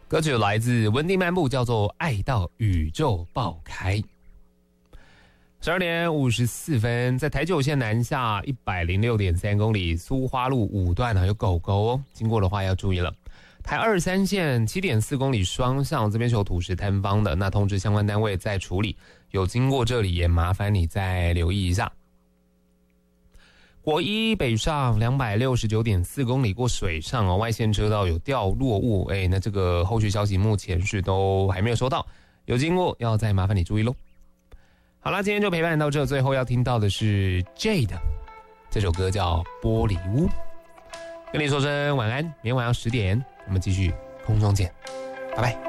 歌曲来自文迪漫步，叫做《爱到宇宙爆开》。12点54分，在台九线南下106.3公里，苏花路5段有狗狗哦，经过的话要注意了。台23线7.4公里双向，这边是有土石坍方的，那通知相关单位在处理，有经过这里也麻烦你再留意一下。国一北上269.4公里过水上哦，外线车道有掉落物，那这个后续消息目前是都还没有收到，有经过要再麻烦你注意咯。好啦，今天就陪伴到这，最后要听到的是 Jade 这首歌叫《玻璃屋》，跟你说声晚安，明天晚上10点我们继续空中见，拜拜。